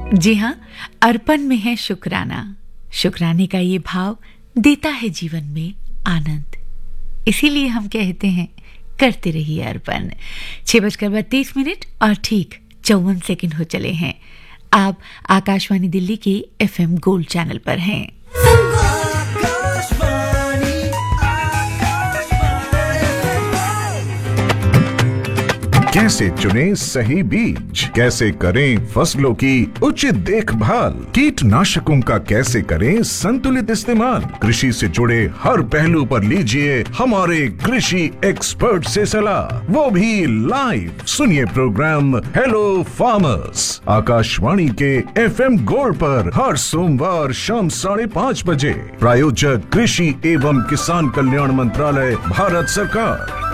जी हाँ, अर्पण में है शुक्राना। शुक्राने का ये भाव देता है जीवन में आनंद। इसीलिए हम कहते हैं करते रहिए अर्पण। 6:32 और ठीक 54 सेकंड हो चले हैं। आप आकाशवाणी दिल्ली के FM गोल्ड चैनल पर हैं। कैसे चुनें सही बीज, कैसे करें फसलों की उचित देखभाल, कीटनाशकों का कैसे करें संतुलित इस्तेमाल। कृषि से जुड़े हर पहलू पर लीजिए हमारे कृषि एक्सपर्ट से सलाह, वो भी लाइव। सुनिए प्रोग्राम हेलो फार्मर्स आकाशवाणी के FM गोल्ड पर हर सोमवार शाम 5:30 बजे। प्रायोजक कृषि एवं किसान कल्याण मंत्रालय, भारत सरकार।